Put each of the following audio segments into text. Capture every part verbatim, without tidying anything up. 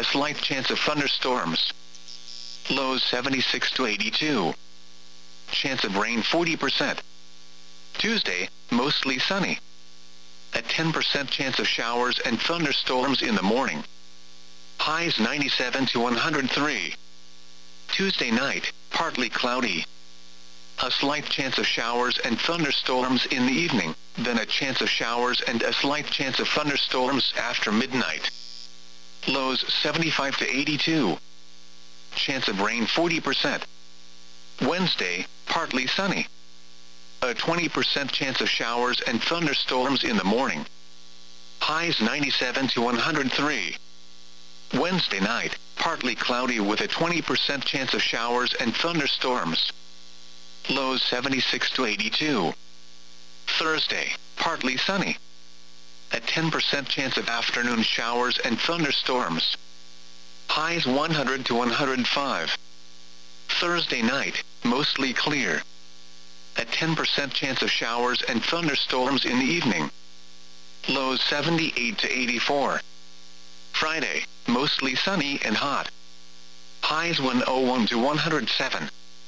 a slight chance of thunderstorms. Lows seventy-six to eighty-two. Chance of rain forty percent. Tuesday, mostly sunny. A ten percent chance of showers and thunderstorms in the morning. Highs ninety-seven to one hundred three. Tuesday night, partly cloudy. A slight chance of showers and thunderstorms in the evening, then a chance of showers and a slight chance of thunderstorms after midnight. Lows seventy-five to eighty-two. Chance of rain forty percent. Wednesday, partly sunny. A twenty percent chance of showers and thunderstorms in the morning. Highs ninety-seven to one hundred three. Wednesday night, partly cloudy with a twenty percent chance of showers and thunderstorms. Lows seventy-six to eighty-two. Thursday, partly sunny. A ten percent chance of afternoon showers and thunderstorms. Highs one hundred to one hundred five. Thursday night, mostly clear. A ten percent chance of showers and thunderstorms in the evening. Lows seventy-eight to eighty-four. Friday, mostly sunny and hot. Highs one hundred one to one hundred seven.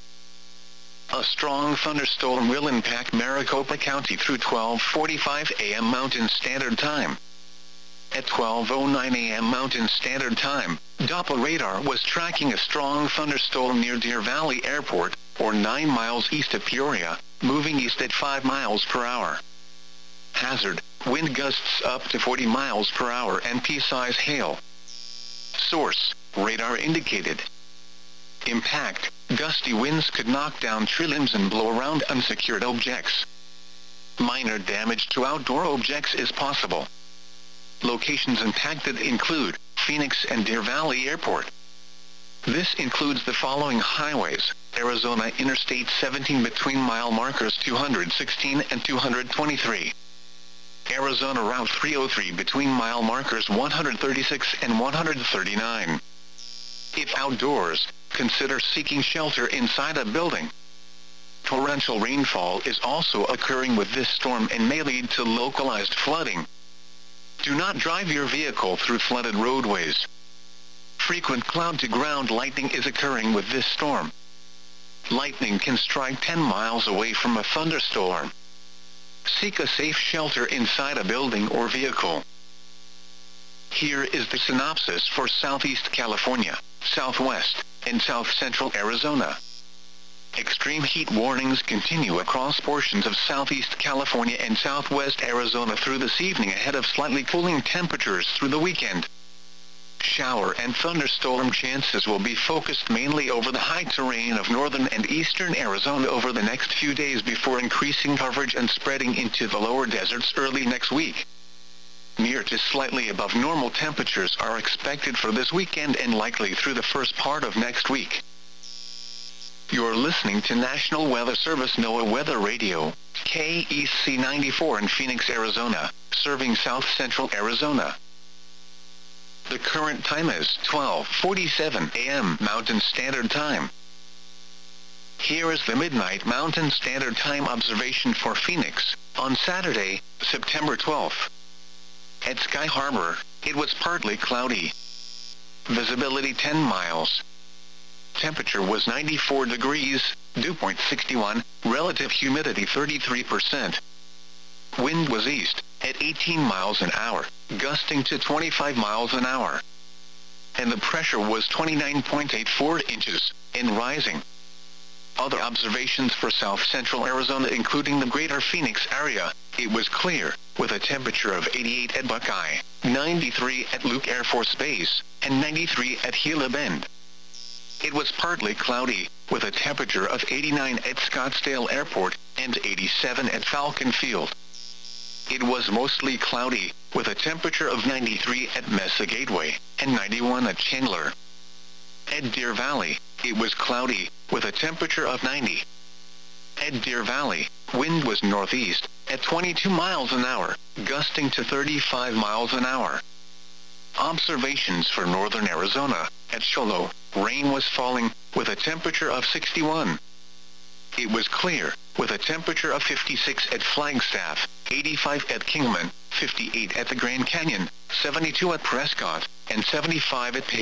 A strong thunderstorm will impact Maricopa County through twelve forty-five a m Mountain Standard Time. At twelve oh nine a m Mountain Standard Time, Doppler radar was tracking a strong thunderstorm near Deer Valley Airport, or nine miles east of Peoria, moving east at five miles per hour. Hazard, wind gusts up to forty miles per hour and pea-size hail. Source, radar indicated. Impact, gusty winds could knock down tree limbs and blow around unsecured objects. Minor damage to outdoor objects is possible. Locations impacted include Phoenix and Deer Valley Airport. This includes the following highways: Arizona Interstate seventeen between mile markers two hundred sixteen and two hundred twenty-three. Arizona Route three oh three between mile markers one hundred thirty-six and one hundred thirty-nine. If outdoors, consider seeking shelter inside a building. Torrential rainfall is also occurring with this storm and may lead to localized flooding. Do not drive your vehicle through flooded roadways. Frequent cloud-to-ground lightning is occurring with this storm. Lightning can strike ten miles away from a thunderstorm. Seek a safe shelter inside a building or vehicle. Here is the synopsis for Southeast California, Southwest, and South Central Arizona. Extreme heat warnings continue across portions of Southeast California and Southwest Arizona through this evening ahead of slightly cooling temperatures through the weekend. Shower and thunderstorm chances will be focused mainly over the high terrain of northern and eastern Arizona over the next few days before increasing coverage and spreading into the lower deserts early next week. Near to slightly above normal temperatures are expected for this weekend and likely through the first part of next week. You're listening to National Weather Service NOAA Weather Radio, K E C ninety-four in Phoenix, Arizona, serving South Central Arizona. The current time is twelve forty-seven a m Mountain Standard Time. Here is the Midnight Mountain Standard Time observation for Phoenix, on Saturday, September twelfth. At Sky Harbor, it was partly cloudy. Visibility ten miles. Temperature was ninety-four degrees, dew point sixty-one, relative humidity thirty-three percent. Wind was east, at eighteen miles an hour, gusting to twenty-five miles an hour. And the pressure was twenty-nine point eight four inches, and rising. Other observations for South Central Arizona including the greater Phoenix area, it was clear, with a temperature of eighty-eight at Buckeye, ninety-three at Luke Air Force Base, and ninety-three at Gila Bend. It was partly cloudy, with a temperature of eighty-nine at Scottsdale Airport, and eighty-seven at Falcon Field. It was mostly cloudy, with a temperature of ninety-three at Mesa Gateway, and ninety-one at Chandler. At Deer Valley, it was cloudy, with a temperature of ninety. At Deer Valley, wind was northeast, at twenty-two miles an hour, gusting to thirty-five miles an hour. Observations for northern Arizona, at Sholo, rain was falling, with a temperature of sixty-one. It was clear, with a temperature of fifty-six at Flagstaff, eighty-five at Kingman, fifty-eight at the Grand Canyon, seventy-two at Prescott, and seventy-five at Page.